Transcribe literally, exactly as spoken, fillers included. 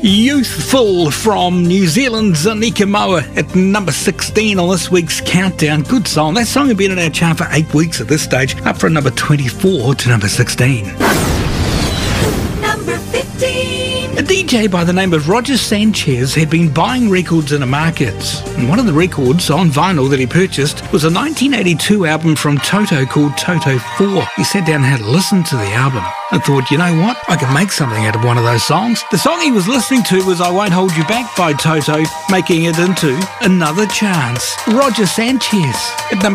Youthful from New Zealand's Zanika Moa at number sixteen on this week's countdown. Good song. That song had been in our chart for eight weeks at this stage, up from number twenty-four to number sixteen. Number fifteen. A D J by the name of Roger Sanchez had been buying records in a market, and one of the records on vinyl that he purchased was a nineteen eighty-two album from Toto called Toto four. He sat down and had a listen to the album and thought, you know what, I can make something out of one of those songs. The song he was listening to was I Won't Hold You Back by Toto, making it into Another Chance. Roger Sanchez at number